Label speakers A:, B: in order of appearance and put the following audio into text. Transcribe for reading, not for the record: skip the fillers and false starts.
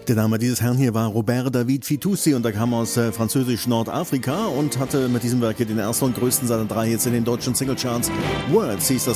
A: Der Name dieses Herrn hier war Robert David Fitoussi und er kam aus französisch Nordafrika und hatte mit diesem Werk hier den ersten und größten seiner 3 Hits in den deutschen Singlecharts. Words hieß das